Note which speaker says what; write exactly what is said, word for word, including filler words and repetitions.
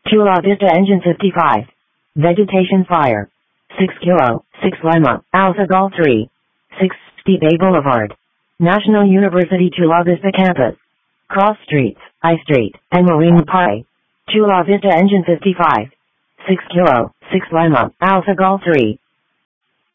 Speaker 1: Chula Vista Engine fifty-five. Vegetation Fire. six Kilo, six Lima, Alpha Golf three. six Steep Bay Boulevard. National University Chula Vista Campus. Cross Streets, I Street, and Marine Park. Chula Vista Engine fifty-five. six Kilo, six Lima, Alpha Golf three.